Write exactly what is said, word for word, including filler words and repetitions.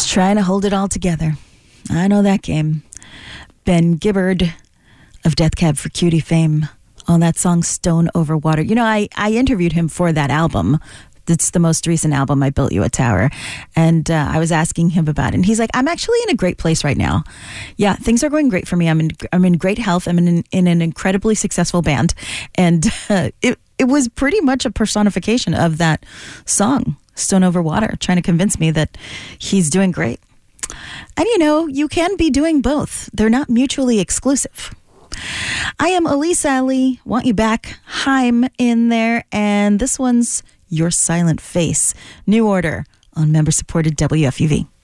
Trying to hold it all together. I know that game. Ben Gibbard of Death Cab for Cutie fame on that song Stone Over Water. You know, I, I interviewed him for that album. It's the most recent album, I Built You a Tower. And uh, I was asking him about it. And he's like, I'm actually in a great place right now. Yeah, things are going great for me. I'm in I'm in great health. I'm in, in an incredibly successful band. And uh, it, it was pretty much a personification of that song, Stone Over Water, trying to convince me that he's doing great. And you know, you can be doing both. They're not mutually exclusive. I am Elise Ali. Want You Back. Haim in there. And this one's Your Silent Face. New Order on member-supported W F U V.